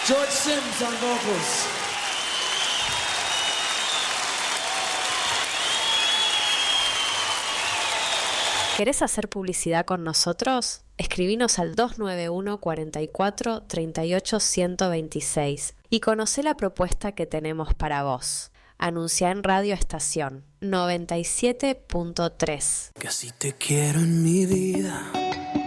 George Sims on vocals. ¿Querés hacer publicidad con nosotros? Escribinos al 291 44 38 126 y conocé la propuesta que tenemos para vos. Anuncia en Radio Estación 97.3. Que así te quiero en mi vida.